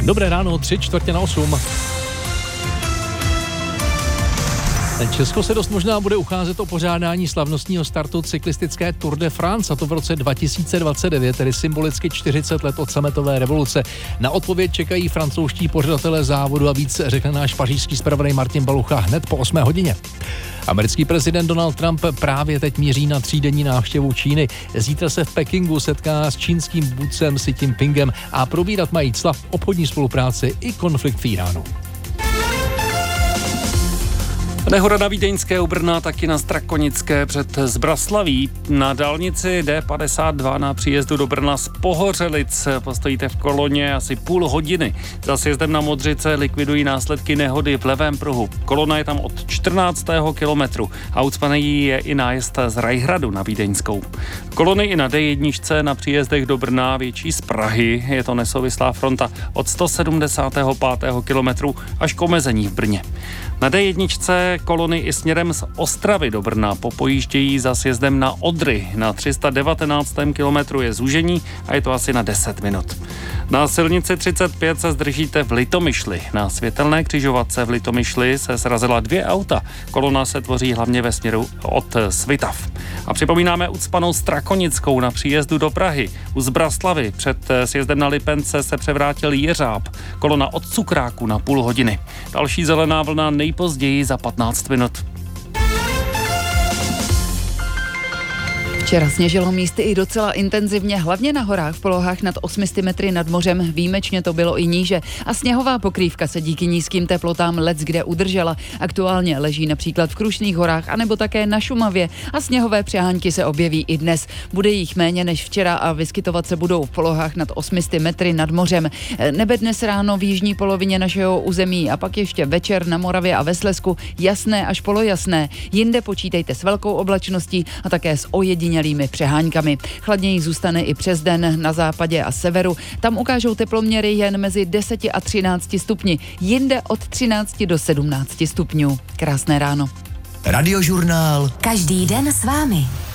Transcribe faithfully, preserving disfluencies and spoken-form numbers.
Dobré ráno, tři čtvrtě na osm. Česko se dost možná bude ucházet o pořádání slavnostního startu cyklistické Tour de France, a to v roce dva tisíce dvacet devět, tedy symbolicky čtyřicet let od sametové revoluce. Na odpověď čekají francouzští pořadatelé závodu a víc řekne náš pařížský zpravodaj Martin Balucha hned po osmé hodině. Americký prezident Donald Trump právě teď míří na třídenní návštěvu Číny. Zítra se v Pekingu setká s čínským vůdcem Xi Jinpingem a probírat mají cla, obchodní spolupráci i konflikt v Iránu. Nehoda na Vídeňské u Brna, taky na Strakonické před Zbraslaví. Na dálnici D padesát dva na příjezdu do Brna z Pohořelic postojíte v koloně asi půl hodiny. Za sjezdem na Modřice likvidují následky nehody v levém pruhu. Kolona je tam od čtrnáctého kilometru a ucpaný je i nájezd z Rajhradu na Vídeňskou. Kolony i na D jedna na příjezdech do Brna větší z Prahy. Je to nesouvislá fronta od sto sedmdesátého pátého kilometru až k omezení v Brně. Na D jedna kolony i směrem z Ostravy do Brna popojíždějí za sjezdem na Odry. Na tři sta devatenáctém kilometru je zúžení a je to asi na deset minut. Na silnici třicet pět se zdržíte v Litomyšli. Na světelné křižovatce v Litomyšli se srazila dvě auta. Kolona se tvoří hlavně ve směru od Svitav. A připomínáme ucpanou Strakonickou na příjezdu do Prahy. U Zbraslavy před sjezdem na Lipence se převrátil jeřáb. Kolona od Cukráku na půl hodiny. Další zelená vlna nejpozději za patnáct minut. Včera sněžilo místy i docela intenzivně, hlavně na horách v polohách nad osmi sty metry nad mořem, výjimečně to bylo i níže a sněhová pokrývka se díky nízkým teplotám leckde udržela. Aktuálně leží například v Krušných horách anebo také na Šumavě a sněhové přehánky se objeví i dnes. Bude jich méně než včera a vyskytovat se budou v polohách nad osmi sty metry nad mořem. Nebe dnes ráno v jižní polovině našeho území a pak ještě večer na Moravě a ve Slezsku jasné až polojasné. Jinde počítejte s velkou oblačností a také s ojedinělými přeháňkami. Chladněji zůstane i přes den na západě a severu. Tam ukážou teploměry jen mezi deseti a třinácti stupni. Jinde od třinácti do sedmnácti stupňů. Krásné ráno. Radiožurnál. Každý den s vámi.